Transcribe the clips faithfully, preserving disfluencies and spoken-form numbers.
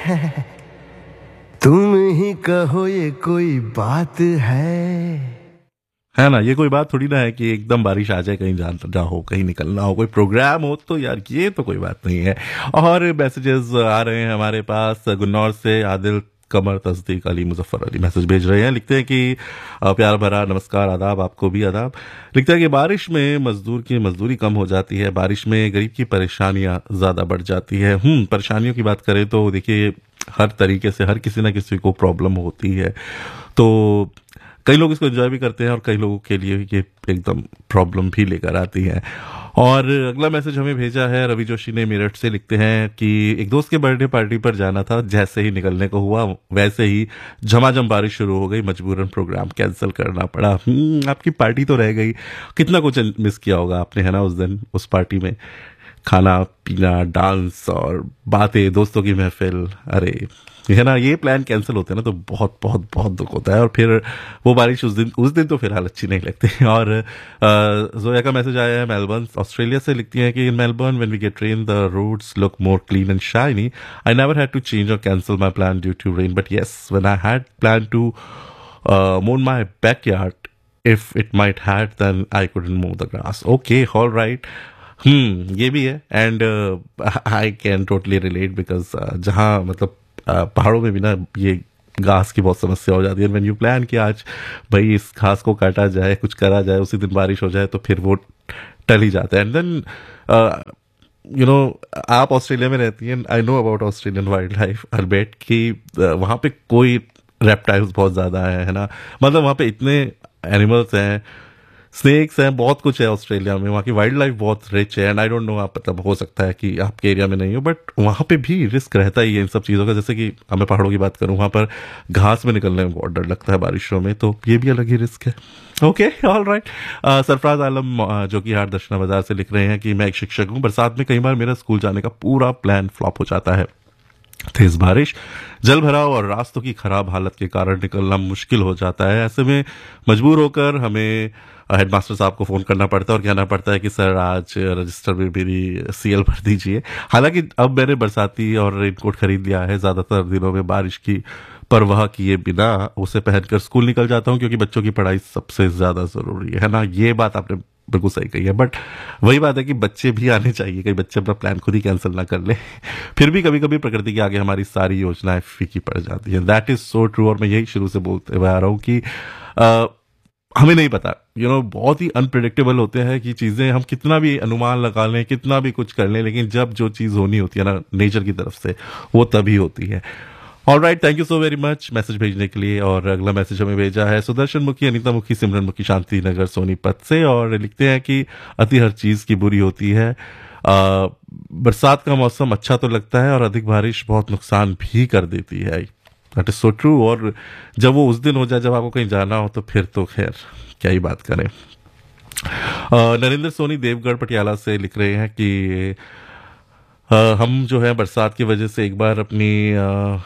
तुम ही कहो ये कोई बात है है ना। ये कोई बात थोड़ी ना है कि एकदम बारिश आ जाए, कहीं जाना हो, कहीं निकलना हो, कोई प्रोग्राम हो, तो यार ये तो कोई बात नहीं है। और मैसेजेस आ रहे हैं हमारे पास। गुन्नौर से आदिल कमर तस्दीक अली मुजफ्फर अली मैसेज भेज रहे हैं। लिखते हैं कि प्यार भरा नमस्कार, आदाब, आपको भी आदाब। लिखते हैं कि बारिश में मजदूर की मजदूरी कम हो जाती है, बारिश में गरीब की परेशानियां ज्यादा बढ़ जाती है। हम्म परेशानियों की बात करें तो देखिए, हर तरीके से हर किसी ना किसी को प्रॉब्लम होती है। तो कई लोग इसको एंजॉय भी करते हैं और कई लोगों के लिए ये एकदम प्रॉब्लम भी लेकर आती है। और अगला मैसेज हमें भेजा है रवि जोशी ने मेरठ से। लिखते हैं कि एक दोस्त के बर्थडे पार्टी पर जाना था, जैसे ही निकलने को हुआ वैसे ही झमाझम बारिश शुरू हो गई, मजबूरन प्रोग्राम कैंसिल करना पड़ा। आपकी पार्टी तो रह गई, कितना कुछ मिस किया होगा आपने, है ना, उस दिन उस पार्टी में। खाना पीना, डांस और बातें, दोस्तों की महफिल, अरे है ना, ये प्लान कैंसिल होते हैं ना तो बहुत बहुत बहुत दुख होता है। और फिर वो बारिश उस दिन उस दिन तो फिलहाल अच्छी नहीं लगती। और जोया का मैसेज आया है मेलबर्न ऑस्ट्रेलिया से। लिखती हैं कि in Melbourne when we get rain the roads look more clean and shiny. I never had to change और cancel my plan due to rain, but yes when I had plan to mow my backyard, if it might had, then I couldn't mow the grass. Okay, all right. हम्म ये भी है। And I can totally relate, because जहाँ मतलब uh, पहाड़ों में भी ना ये घास की बहुत समस्या हो जाती है। व्हेन यू प्लान कि आज भाई इस घास को काटा जाए, कुछ करा जाए, उसी दिन बारिश हो जाए, तो फिर वो टल ही जाता है। एंड देन यू नो आप ऑस्ट्रेलिया में रहती हैं, I know about Australian wild life अलबेट कि uh, वहाँ पे कोई रेप्टाइल्स बहुत ज़्यादा है, है ना, मतलब वहाँ पे इतने एनिमल्स हैं, स्नेक्स हैं, बहुत कुछ है ऑस्ट्रेलिया में। वहाँ की वाइल्ड लाइफ बहुत रिच है। एंड आई डोंट नो, आप मतलब हो सकता है कि आपके एरिया में नहीं हो, बट वहाँ पे भी रिस्क रहता ही है इन सब चीज़ों का। जैसे कि मैं पहाड़ों की बात करूँ, वहाँ पर घास में निकलने में बहुत डर लगता है बारिशों में, तो ये भी अलग ही रिस्क है। Okay, all right. Sarfaraz Alam uh, जो कि हाट दर्शना बाजार से लिख रहे हैं कि मैं एक शिक्षक हूँ, बरसात में कई बार मेरा स्कूल जाने का पूरा प्लान फ्लॉप हो जाता है। तेज बारिश, जल भराव और रास्तों की खराब हालत के कारण निकलना मुश्किल हो जाता है। ऐसे में मजबूर होकर हमें हेडमास्टर साहब को फोन करना पड़ता है और कहना पड़ता है कि सर आज रजिस्टर में मेरी सीएल भर दीजिए। हालांकि अब मैंने बरसाती और रेनकोट खरीद लिया है, ज्यादातर दिनों में बारिश की परवाह किए बिना उसे पहनकर स्कूल निकल जाता हूँ, क्योंकि बच्चों की पढ़ाई सबसे ज्यादा जरूरी है ना। ये बात आपने बिल्कुल सही कही है, बट वही बात है कि बच्चे भी आने चाहिए, कई बच्चे अपना प्लान खुद ही कैंसिल ना कर ले। फिर भी कभी कभी प्रकृति के आगे हमारी सारी योजनाएं फीकी पड़ जाती है। That is so true. और मैं यही शुरू से बोलते हुए आ रहा हूँ कि आ, हमें नहीं पता, यू नो, बहुत ही अनप्रिडिक्टेबल होते हैं कि चीजें, हम कितना भी अनुमान लगा लें, कितना भी कुछ कर लें, लेकिन जब जो चीज होनी होती है ना नेचर की तरफ से, वो तभी होती है। All right, thank you so very much message भेजने के लिए। और अगला मैसेज हमें भेजा है सुदर्शन मुखी, अनीता मुखी, सिमरन मुखी, शांति नगर सोनीपत से। और लिखते हैं कि अति हर चीज की बुरी होती है। आ, बरसात का मौसम अच्छा तो लगता है और अधिक बारिश बहुत नुकसान भी कर देती है। That is so true. और जब वो उस दिन हो जाए जब आपको कहीं जाना हो, तो फिर तो खैर क्या ही बात करें। नरेंद्र सोनी देवगढ़ पटियाला से लिख रहे हैं कि आ, हम जो है बरसात की वजह से एक बार अपनी आ,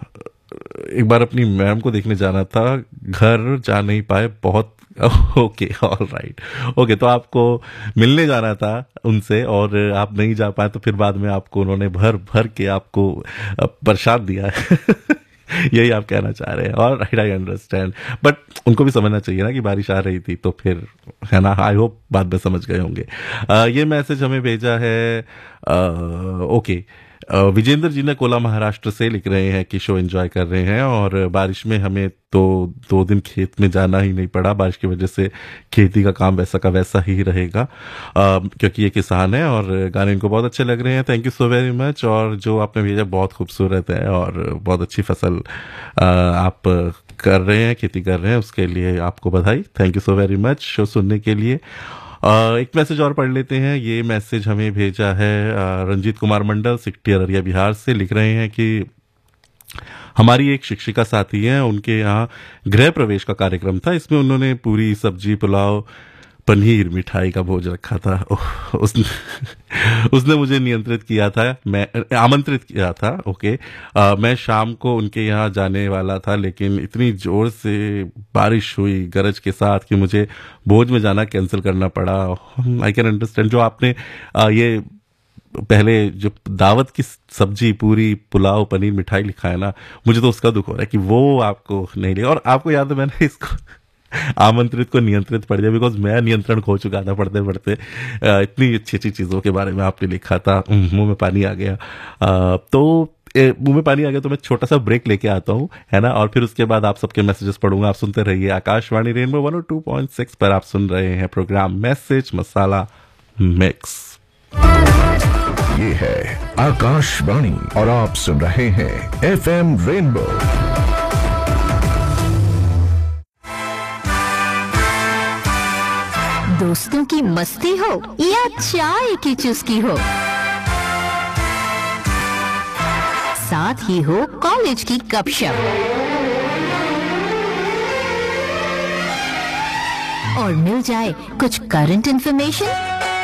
एक बार अपनी मैम को देखने जाना था, घर जा नहीं पाए, बहुत ओके, ऑल राइट, ओके। तो आपको मिलने जाना था उनसे और आप नहीं जा पाए, तो फिर बाद में आपको उन्होंने भर भर के आपको प्रसाद दिया है। यही आप कहना चाह रहे हैं। और राइट, आई अंडरस्टैंड, बट उनको भी समझना चाहिए ना कि बारिश आ रही थी, तो फिर है ना, आई होप बाद में समझ गए होंगे। आ, ये मैसेज हमें भेजा है आ, ओके विजेंद्र जी ने कोला महाराष्ट्र से लिख रहे हैं कि शो एंजॉय कर रहे हैं और बारिश में हमें तो दो दिन खेत में जाना ही नहीं पड़ा। बारिश की वजह से खेती का काम वैसा का वैसा ही रहेगा, आ, क्योंकि ये किसान है और गाने इनको बहुत अच्छे लग रहे हैं। Thank you so very much. और जो आपने भेजा बहुत खूबसूरत है और बहुत अच्छी फसल आ, आप कर रहे हैं, खेती कर रहे हैं, उसके लिए आपको बधाई। Thank you so very much show सुनने के लिए। Uh, एक मैसेज और पढ़ लेते हैं। ये मैसेज हमें भेजा है uh, रंजीत कुमार मंडल, सिकटी अररिया बिहार से। लिख रहे हैं कि हमारी एक शिक्षिका साथी हैं, उनके यहाँ गृह प्रवेश का कार्यक्रम था। इसमें उन्होंने पूरी सब्जी, पुलाव, पनीर, मिठाई का भोज रखा था। उसने उसने मुझे नियंत्रित किया था, मैं आमंत्रित किया था। ओके, आ, मैं शाम को उनके यहाँ जाने वाला था, लेकिन इतनी जोर से बारिश हुई गरज के साथ कि मुझे भोज में जाना कैंसिल करना पड़ा। I can understand. जो आपने आ, ये पहले जो दावत की सब्जी, पूरी, पुलाव, पनीर, मिठाई लिखा है ना, मुझे तो उसका दुख हो रहा है कि वो आपको नहीं लिया। और आपको याद है मैंने इसको आमंत्रित को नियंत्रित पढ़ दिया, बिकॉज मैं नियंत्रण खो चुका था पढ़ते पढ़ते। इतनी अच्छी अच्छी चीज़ों के बारे में आपने लिखा था, मुंह में पानी आ गया। आ, तो मुंह में पानी आ गया तो मैं छोटा सा ब्रेक लेके आता हूँ, है ना, और फिर उसके बाद आप सबके मैसेजेस पढ़ूंगा। आप सुनते रहिए Akashvani rainbow one O two point six पर। आप सुन रहे हैं प्रोग्राम मैसेज मसाला मिक्स। ये है आकाशवाणी और आप सुन रहे हैं एफ एम रेनबो। दोस्तों की मस्ती हो या चाय की चुस्की हो, साथ ही हो कॉलेज की गपशप, और मिल जाए कुछ करंट इंफॉर्मेशन,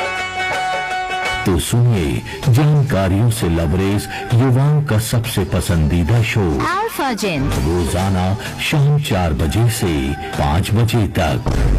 तो सुनिए जानकारियों से लबरेज युवाओं का सबसे पसंदीदा शो अल्फा जेन, रोजाना शाम चार बजे से पाँच बजे तक।